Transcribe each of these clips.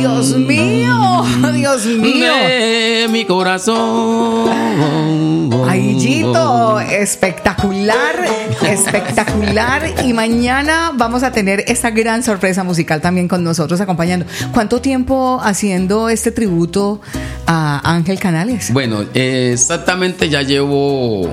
Dios mío, Dios mío. De mi corazón. Ay, Gito, espectacular, espectacular. Y mañana vamos a tener esta gran sorpresa musical también con nosotros acompañando. ¿Cuánto tiempo haciendo este tributo a Ángel Canales? Bueno, exactamente ya llevo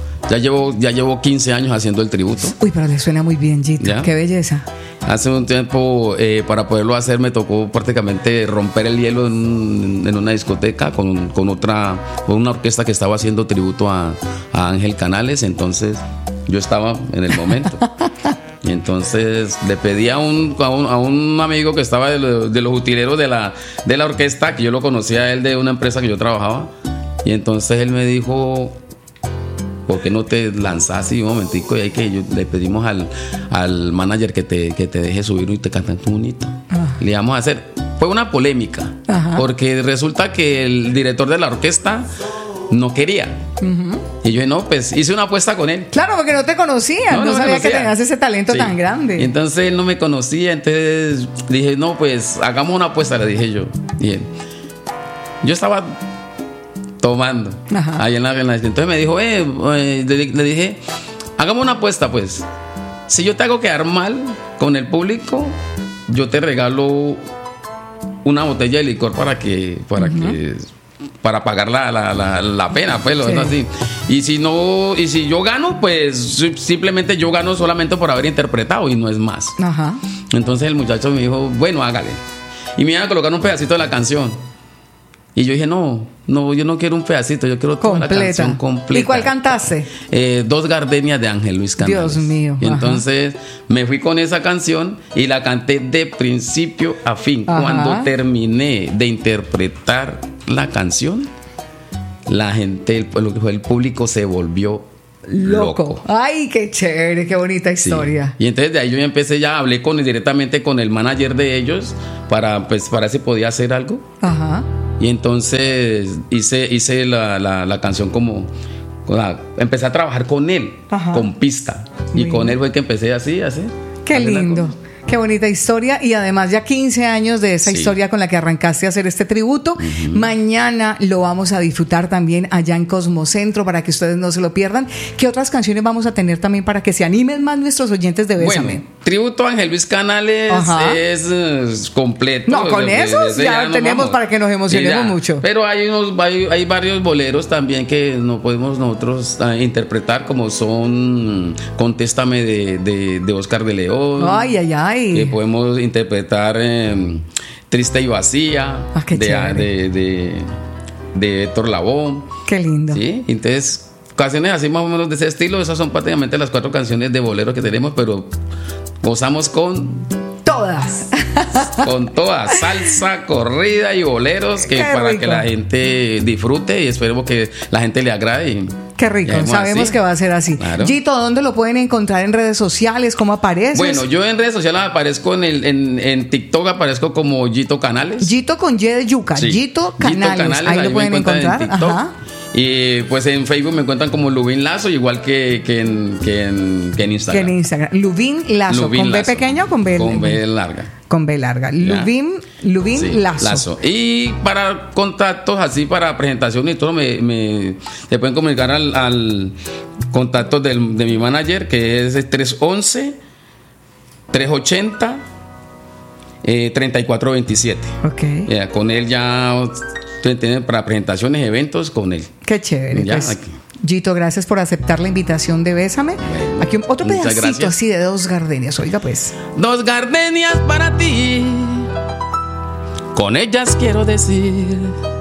15 años haciendo el tributo. Uy, pero le suena muy bien, Gito. ¿Ya? Qué belleza. Hace un tiempo, para poderlo hacer, me tocó prácticamente romper el hielo en una discoteca con una orquesta que estaba haciendo tributo a Ángel Canales. Entonces, yo estaba en el momento. Y entonces le pedí a un amigo que estaba de los utileros de la orquesta, que yo lo conocía a él de una empresa que yo trabajaba. Y entonces él me dijo: ¿por qué no te lanzas así un momentico? Y ahí que le pedimos al manager que te deje subir y te cantan tu bonito. Le íbamos a hacer. Fue una polémica. Ajá. Porque resulta que el director de la orquesta no quería. Uh-huh. Y yo no, pues hice una apuesta con él. Claro, porque no te conocía. No sabía que tenías ese talento tan grande. Y entonces él no me conocía. Entonces dije, no, pues hagamos una apuesta, le dije yo. Y él, yo estaba tomando. Ajá. Ahí en la entonces me dijo, le dije, hagamos una apuesta, pues. Si yo te hago quedar mal con el público, yo te regalo una botella de licor para pagar la pena, pues, sí. Así. Y si yo gano, pues simplemente yo gano solamente por haber interpretado y no es más. Ajá. Entonces el muchacho me dijo, bueno, hágale. Y me iban a colocar un pedacito de la canción. Y yo dije, no, yo no quiero un pedacito, yo quiero toda la canción completa. ¿Y cuál cantaste? Dos gardenias de Ángel Luis Canales. Dios mío. Y entonces me fui con esa canción y la canté de principio a fin. Ajá. Cuando terminé de interpretar la canción, la gente, el público se volvió loco. Ay, qué chévere, qué bonita historia. Sí. Y entonces de ahí yo ya empecé, hablé directamente con el manager de ellos para ver si podía hacer algo. Ajá. Y entonces hice la canción como empecé a trabajar con él. Ajá. Con pista. Y con él fue que empecé así. Qué lindo. Qué bonita historia. Y además ya 15 años de esa historia con la que arrancaste a hacer este tributo. Uh-huh. Mañana lo vamos a disfrutar también allá en Cosmocentro para que ustedes no se lo pierdan. ¿Qué otras canciones vamos a tener también para que se animen más nuestros oyentes de Bésame? Bueno, tributo a Ángel Luis Canales. Ajá. Es completo. No, con eso ya tenemos para que nos emocionemos mucho. Pero hay varios boleros también que no podemos nosotros interpretar, como son Contéstame de Oscar de León. Ay. Que podemos interpretar Triste y Vacía de Héctor Lavoe. Qué lindo. ¿Sí? Entonces, canciones así más o menos de ese estilo. Esas son prácticamente las 4 canciones de bolero que tenemos, pero gozamos con todas. Con todas, salsa, corrida y boleros, para que la gente disfrute y esperemos que la gente le agrade. Qué rico, sabemos que va a ser así. Claro. Gito, ¿dónde lo pueden encontrar en redes sociales? ¿Cómo apareces? Bueno, yo en redes sociales aparezco en TikTok, aparezco como Gito Canales. Gito con Y de yuca, sí. Gito Canales, ahí lo pueden encontrar. Ajá. Y pues en Facebook me encuentran como Lubin Lazo, igual que en Instagram. Que en Instagram. Lubin Lazo. ¿Con B pequeña o con B? Con B larga. Con B larga. Lubin sí, Lazo. Y para contactos así, para presentaciones y todo, se pueden comunicar al contacto de mi manager, que es 311-380-3427. Ok. Con él ya para presentaciones, eventos, con él. Qué chévere. Ya, pues, Gito, gracias por aceptar la invitación de Bésame. Bueno, aquí otro pedacito así de Dos Gardenias. Oiga, pues. Dos gardenias para ti, con ellas quiero decir